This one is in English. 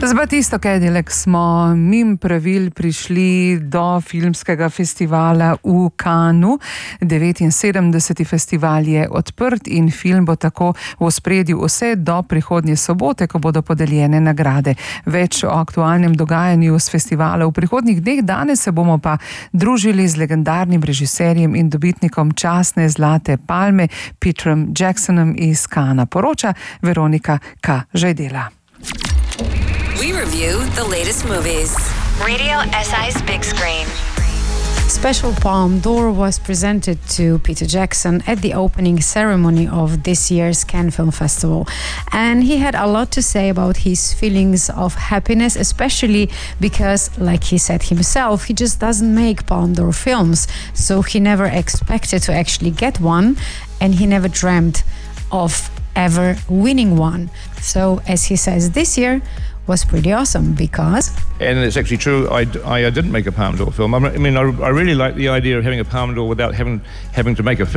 Z Batisto Cadillac smo mimo pravil prišli do filmskega festivala v Cannesu. 79. festival je odprt in film bo tako v ospredju vse do prihodnje sobote, ko bodo podeljene nagrade. Več o aktualnem dogajanju s festivala v prihodnjih dneh. Danes se bomo pa družili z legendarnim režiserjem in dobitnikom častne zlate palme Peterom Jacksonom iz Cannes. Poroča Veronika K. Žajdela. We review the latest movies. Radio SI's Big Screen. Special Palme d'Or was presented to Peter Jackson at the opening ceremony of this year's Cannes Film Festival. And he had a lot to say about his feelings of happiness, especially because, like he said himself, he just doesn't make Palme d'Or films. So he never expected to actually get one, and he never dreamt of ever winning one. So, as he says, this year was pretty awesome because... And it's actually true, I didn't make a Palme d'Or film. I mean, I really like the idea of having a Palme d'Or without having to make a film.